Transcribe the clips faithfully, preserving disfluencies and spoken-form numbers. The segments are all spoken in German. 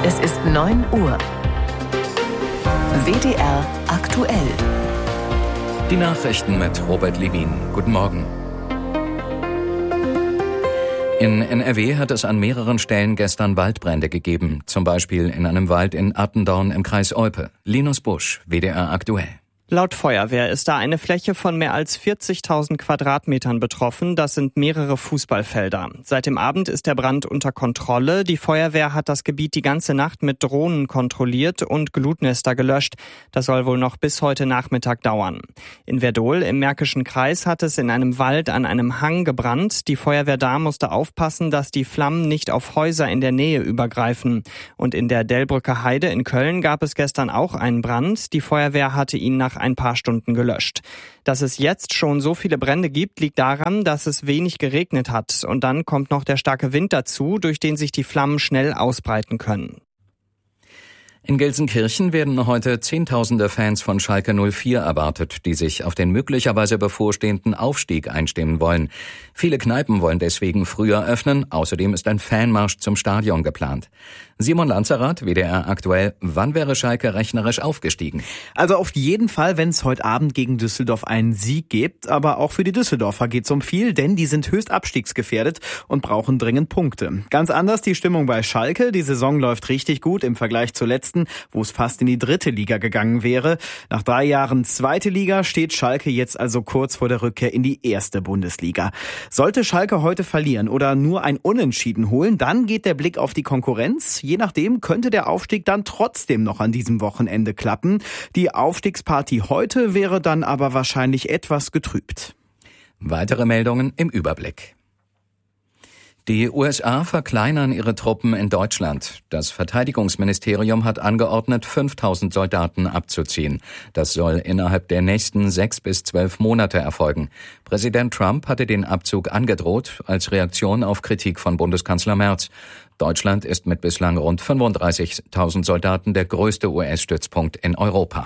Es ist neun Uhr. W D R aktuell. Die Nachrichten mit Robert Levin. Guten Morgen. In N R W hat es an mehreren Stellen gestern Waldbrände gegeben. Zum Beispiel in einem Wald in Attendorn im Kreis Olpe. Linus Busch, W D R aktuell. Laut Feuerwehr ist da eine Fläche von mehr als vierzigtausend Quadratmetern betroffen. Das sind mehrere Fußballfelder. Seit dem Abend ist der Brand unter Kontrolle. Die Feuerwehr hat das Gebiet die ganze Nacht mit Drohnen kontrolliert und Glutnester gelöscht. Das soll wohl noch bis heute Nachmittag dauern. In Werdohl im Märkischen Kreis hat es in einem Wald an einem Hang gebrannt. Die Feuerwehr da musste aufpassen, dass die Flammen nicht auf Häuser in der Nähe übergreifen. Und in der Delbrücker Heide in Köln gab es gestern auch einen Brand. Die Feuerwehr hatte ihn nach ein paar Stunden gelöscht. Dass es jetzt schon so viele Brände gibt, liegt daran, dass es wenig geregnet hat. Und dann kommt noch der starke Wind dazu, durch den sich die Flammen schnell ausbreiten können. In Gelsenkirchen werden heute Zehntausende Fans von Schalke null vier erwartet, die sich auf den möglicherweise bevorstehenden Aufstieg einstimmen wollen. Viele Kneipen wollen deswegen früher öffnen. Außerdem ist ein Fanmarsch zum Stadion geplant. Simon Lanzerath, W D R aktuell. Wann wäre Schalke rechnerisch aufgestiegen? Also auf jeden Fall, wenn es heute Abend gegen Düsseldorf einen Sieg gibt. Aber auch für die Düsseldorfer geht's um viel, denn die sind höchst abstiegsgefährdet und brauchen dringend Punkte. Ganz anders die Stimmung bei Schalke. Die Saison läuft richtig gut im Vergleich zur letzten, wo es fast in die dritte Liga gegangen wäre. Nach drei Jahren zweite Liga steht Schalke jetzt also kurz vor der Rückkehr in die erste Bundesliga. Sollte Schalke heute verlieren oder nur ein Unentschieden holen, dann geht der Blick auf die Konkurrenz. Je nachdem könnte der Aufstieg dann trotzdem noch an diesem Wochenende klappen. Die Aufstiegsparty heute wäre dann aber wahrscheinlich etwas getrübt. Weitere Meldungen im Überblick. Die U S A verkleinern ihre Truppen in Deutschland. Das Verteidigungsministerium hat angeordnet, fünftausend Soldaten abzuziehen. Das soll innerhalb der nächsten sechs bis zwölf Monate erfolgen. Präsident Trump hatte den Abzug angedroht als Reaktion auf Kritik von Bundeskanzler Merz. Deutschland ist mit bislang rund fünfunddreißigtausend Soldaten der größte U S-Stützpunkt in Europa.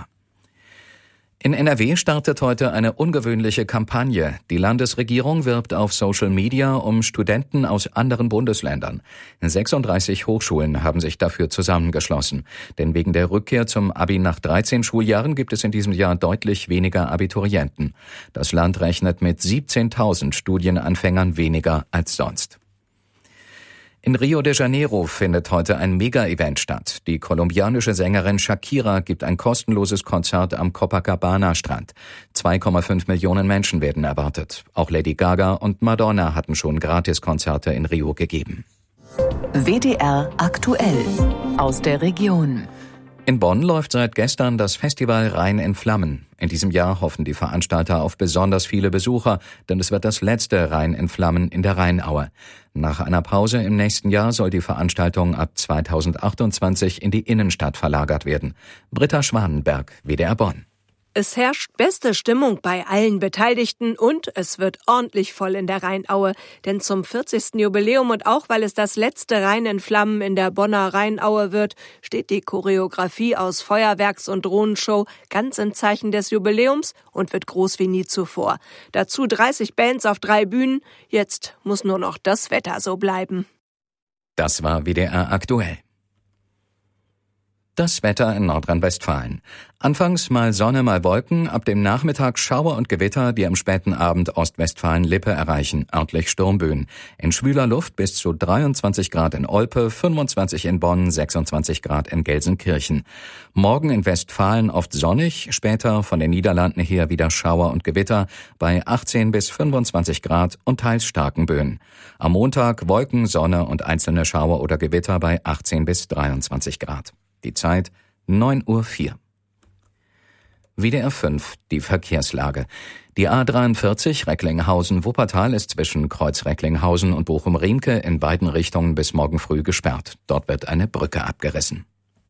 In N R W startet heute eine ungewöhnliche Kampagne. Die Landesregierung wirbt auf Social Media um Studenten aus anderen Bundesländern. sechsunddreißig Hochschulen haben sich dafür zusammengeschlossen. Denn wegen der Rückkehr zum Abi nach dreizehn Schuljahren gibt es in diesem Jahr deutlich weniger Abiturienten. Das Land rechnet mit siebzehntausend Studienanfängern weniger als sonst. In Rio de Janeiro findet heute ein Mega-Event statt. Die kolumbianische Sängerin Shakira gibt ein kostenloses Konzert am Copacabana-Strand. zwei Komma fünf Millionen Menschen werden erwartet. Auch Lady Gaga und Madonna hatten schon Gratiskonzerte in Rio gegeben. W D R aktuell aus der Region. In Bonn läuft seit gestern das Festival Rhein in Flammen. In diesem Jahr hoffen die Veranstalter auf besonders viele Besucher, denn es wird das letzte Rhein in Flammen in der Rheinaue. Nach einer Pause im nächsten Jahr soll die Veranstaltung ab zweitausendachtundzwanzig in die Innenstadt verlagert werden. Britta Schwanenberg, W D R Bonn. Es herrscht beste Stimmung bei allen Beteiligten und es wird ordentlich voll in der Rheinaue. Denn zum vierzigsten Jubiläum und auch weil es das letzte Rhein in Flammen in der Bonner Rheinaue wird, steht die Choreografie aus Feuerwerks- und Drohnenshow ganz im Zeichen des Jubiläums und wird groß wie nie zuvor. Dazu dreißig Bands auf drei Bühnen. Jetzt muss nur noch das Wetter so bleiben. Das war W D R aktuell. Das Wetter in Nordrhein-Westfalen. Anfangs mal Sonne, mal Wolken, ab dem Nachmittag Schauer und Gewitter, die am späten Abend Ostwestfalen-Lippe erreichen, örtlich Sturmböen. In schwüler Luft bis zu dreiundzwanzig Grad in Olpe, fünfundzwanzig in Bonn, sechsundzwanzig Grad in Gelsenkirchen. Morgen in Westfalen oft sonnig, später von den Niederlanden her wieder Schauer und Gewitter bei achtzehn bis fünfundzwanzig Grad und teils starken Böen. Am Montag Wolken, Sonne und einzelne Schauer oder Gewitter bei achtzehn bis dreiundzwanzig Grad. Die Zeit neun Uhr vier. W D R fünf, die Verkehrslage. Die A dreiundvierzig Recklinghausen-Wuppertal ist zwischen Kreuz Recklinghausen und Bochum-Riemke in beiden Richtungen bis morgen früh gesperrt. Dort wird eine Brücke abgerissen.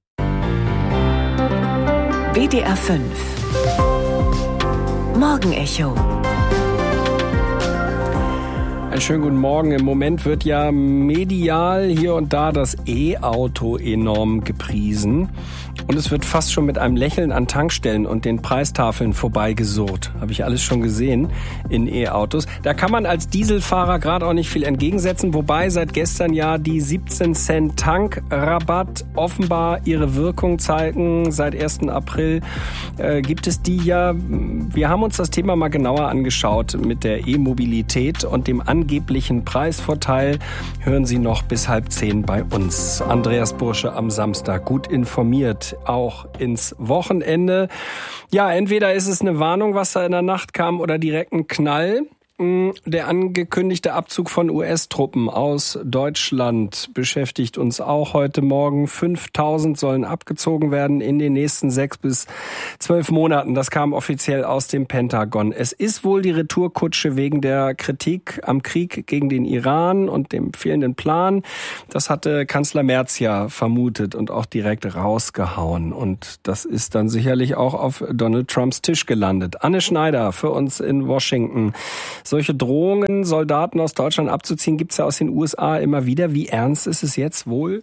W D R fünf Morgenecho. Einen schönen guten Morgen. Im Moment wird ja medial hier und da das E-Auto enorm gepriesen. Und es wird fast schon mit einem Lächeln an Tankstellen und den Preistafeln vorbeigesurrt. Habe ich alles schon gesehen in E-Autos. Da kann man als Dieselfahrer gerade auch nicht viel entgegensetzen. Wobei seit gestern ja die siebzehn Cent Tankrabatt offenbar ihre Wirkung zeigen. Seit ersten April äh, gibt es die ja. Wir haben uns das Thema mal genauer angeschaut mit der E-Mobilität und dem angeblichen Preisvorteil. Hören Sie noch bis halb zehn bei uns. Andreas Bursche am Samstag, gut informiert, auch ins Wochenende. Ja, entweder ist es eine Warnung, was da in der Nacht kam, oder direkt ein Knall. Der angekündigte Abzug von U S-Truppen aus Deutschland beschäftigt uns auch heute Morgen. fünftausend sollen abgezogen werden in den nächsten sechs bis zwölf Monaten. Das kam offiziell aus dem Pentagon. Es ist wohl die Retourkutsche wegen der Kritik am Krieg gegen den Iran und dem fehlenden Plan. Das hatte Kanzler Merz ja vermutet und auch direkt rausgehauen. Und das ist dann sicherlich auch auf Donald Trumps Tisch gelandet. Anne Schneider für uns in Washington. Solche Drohungen, Soldaten aus Deutschland abzuziehen, gibt es ja aus den U S A immer wieder. Wie ernst ist es jetzt wohl?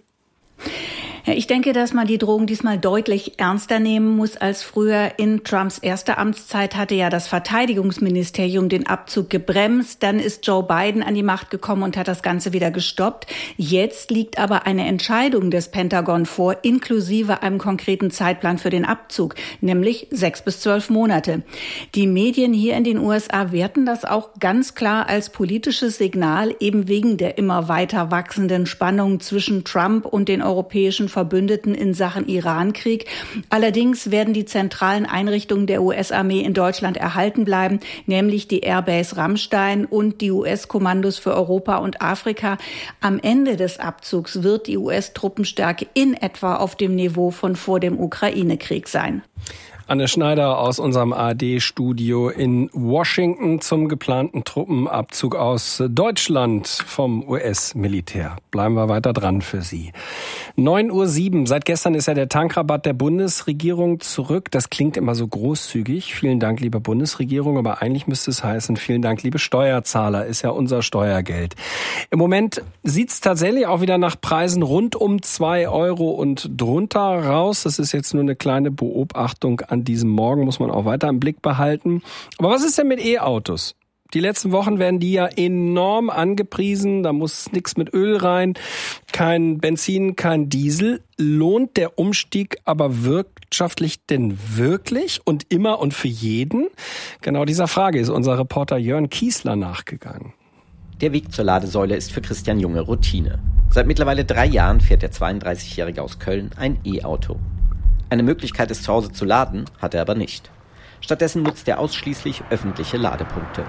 Ich denke, dass man die Drohung diesmal deutlich ernster nehmen muss als früher. In Trumps erster Amtszeit hatte ja das Verteidigungsministerium den Abzug gebremst. Dann ist Joe Biden an die Macht gekommen und hat das Ganze wieder gestoppt. Jetzt liegt aber eine Entscheidung des Pentagon vor, inklusive einem konkreten Zeitplan für den Abzug, nämlich sechs bis zwölf Monate. Die Medien hier in den U S A werten das auch ganz klar als politisches Signal, eben wegen der immer weiter wachsenden Spannung zwischen Trump und den europäischen Verbündeten in Sachen Irankrieg. Allerdings werden die zentralen Einrichtungen der U S-Armee in Deutschland erhalten bleiben, nämlich die Airbase Ramstein und die U S-Kommandos für Europa und Afrika. Am Ende des Abzugs wird die U S-Truppenstärke in etwa auf dem Niveau von vor dem Ukraine-Krieg sein. Anne Schneider aus unserem A R D-Studio in Washington zum geplanten Truppenabzug aus Deutschland vom U S-Militär. Bleiben wir weiter dran für Sie. neun Uhr sieben. Seit gestern ist ja der Tankrabatt der Bundesregierung zurück. Das klingt immer so großzügig. Vielen Dank, liebe Bundesregierung. Aber eigentlich müsste es heißen, vielen Dank, liebe Steuerzahler. Ist ja unser Steuergeld. Im Moment sieht es tatsächlich auch wieder nach Preisen rund um zwei Euro und drunter raus. Das ist jetzt nur eine kleine Beobachtung an diesem Morgen, muss man auch weiter im Blick behalten. Aber was ist denn mit E-Autos? Die letzten Wochen werden die ja enorm angepriesen. Da muss nichts mit Öl rein, kein Benzin, kein Diesel. Lohnt der Umstieg aber wirtschaftlich denn wirklich und immer und für jeden? Genau dieser Frage ist unser Reporter Jörn Kiesler nachgegangen. Der Weg zur Ladesäule ist für Christian Junge Routine. Seit mittlerweile drei Jahren fährt der zweiunddreißigjährige aus Köln ein E-Auto. Eine Möglichkeit, es zu Hause zu laden, hat er aber nicht. Stattdessen nutzt er ausschließlich öffentliche Ladepunkte.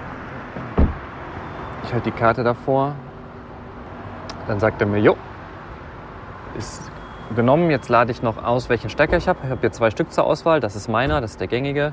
Ich halte die Karte davor, dann sagt er mir, jo, ist genommen, jetzt lade ich noch aus, welchen Stecker ich habe. Ich habe hier zwei Stück zur Auswahl, das ist meiner, das ist der gängige.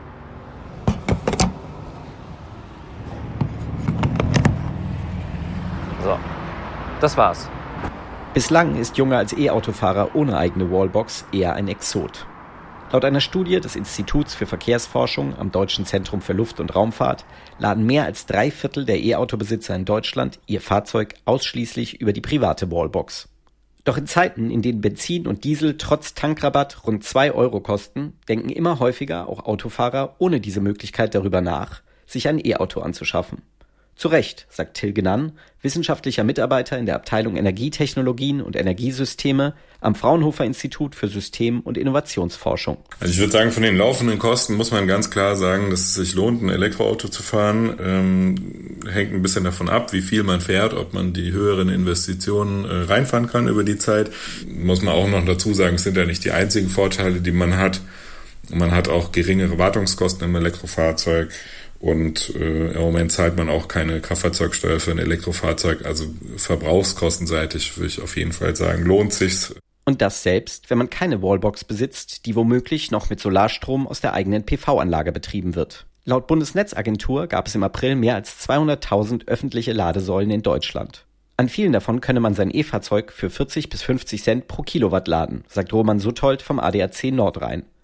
So, das war's. Bislang ist Junge als E-Autofahrer ohne eigene Wallbox eher ein Exot. Laut einer Studie des Instituts für Verkehrsforschung am Deutschen Zentrum für Luft- und Raumfahrt laden mehr als drei Viertel der E-Autobesitzer in Deutschland ihr Fahrzeug ausschließlich über die private Wallbox. Doch in Zeiten, in denen Benzin und Diesel trotz Tankrabatt rund zwei Euro kosten, denken immer häufiger auch Autofahrer ohne diese Möglichkeit darüber nach, sich ein E-Auto anzuschaffen. Zu Recht, sagt Till Gnann, wissenschaftlicher Mitarbeiter in der Abteilung Energietechnologien und Energiesysteme am Fraunhofer Institut für System- und Innovationsforschung. Also ich würde sagen, von den laufenden Kosten muss man ganz klar sagen, dass es sich lohnt, ein Elektroauto zu fahren. Ähm, hängt ein bisschen davon ab, wie viel man fährt, ob man die höheren Investitionen äh, reinfahren kann über die Zeit. Muss man auch noch dazu sagen, es sind ja nicht die einzigen Vorteile, die man hat. Man hat auch geringere Wartungskosten im Elektrofahrzeug. Und äh, im Moment zahlt man auch keine Kraftfahrzeugsteuer für ein Elektrofahrzeug. Also verbrauchskostenseitig würde ich auf jeden Fall sagen, lohnt sich's. Und das selbst, wenn man keine Wallbox besitzt, die womöglich noch mit Solarstrom aus der eigenen P V-Anlage betrieben wird. Laut Bundesnetzagentur gab es im April mehr als zweihunderttausend öffentliche Ladesäulen in Deutschland. An vielen davon könne man sein E-Fahrzeug für vierzig bis fünfzig Cent pro Kilowatt laden, sagt Roman Suthold vom A D A C Nordrhein.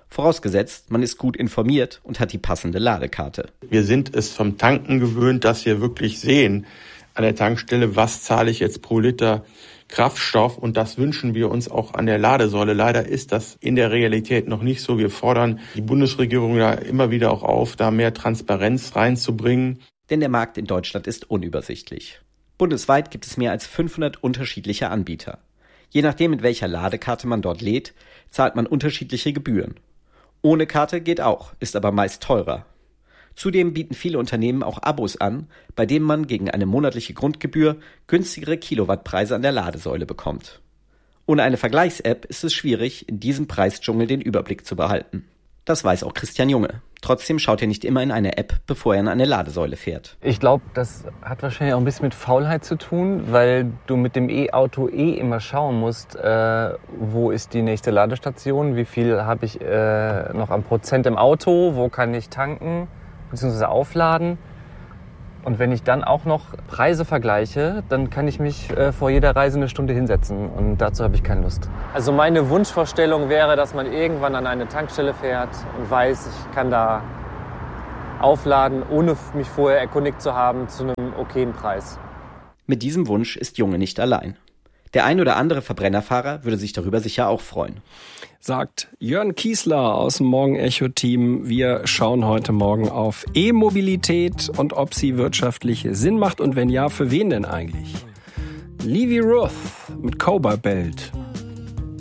Vorausgesetzt, man ist gut informiert und hat die passende Ladekarte. Wir sind es vom Tanken gewöhnt, dass wir wirklich sehen an der Tankstelle, was zahle ich jetzt pro Liter Kraftstoff, und das wünschen wir uns auch an der Ladesäule. Leider ist das in der Realität noch nicht so. Wir fordern die Bundesregierung da immer wieder auch auf, da mehr Transparenz reinzubringen. Denn der Markt in Deutschland ist unübersichtlich. Bundesweit gibt es mehr als fünfhundert unterschiedliche Anbieter. Je nachdem, mit welcher Ladekarte man dort lädt, zahlt man unterschiedliche Gebühren. Ohne Karte geht auch, ist aber meist teurer. Zudem bieten viele Unternehmen auch Abos an, bei denen man gegen eine monatliche Grundgebühr günstigere Kilowattpreise an der Ladesäule bekommt. Ohne eine Vergleichs-App ist es schwierig, in diesem Preisdschungel den Überblick zu behalten. Das weiß auch Christian Junge. Trotzdem schaut er nicht immer in eine App, bevor er in eine Ladesäule fährt. Ich glaube, das hat wahrscheinlich auch ein bisschen mit Faulheit zu tun, weil du mit dem E-Auto eh immer schauen musst, äh, wo ist die nächste Ladestation, wie viel habe ich äh, noch am Prozent im Auto, wo kann ich tanken bzw. aufladen. Und wenn ich dann auch noch Preise vergleiche, dann kann ich mich äh, vor jeder Reise eine Stunde hinsetzen, und dazu habe ich keine Lust. Also meine Wunschvorstellung wäre, dass man irgendwann an eine Tankstelle fährt und weiß, ich kann da aufladen, ohne mich vorher erkundigt zu haben, zu einem okayen Preis. Mit diesem Wunsch ist Junge nicht allein. Der ein oder andere Verbrennerfahrer würde sich darüber sicher auch freuen. Sagt Jörn Kiesler aus dem Morgen-Echo-Team. Wir schauen heute Morgen auf E-Mobilität und ob sie wirtschaftlich Sinn macht und wenn ja, für wen denn eigentlich? Levi Ruth mit Cowboy Belt.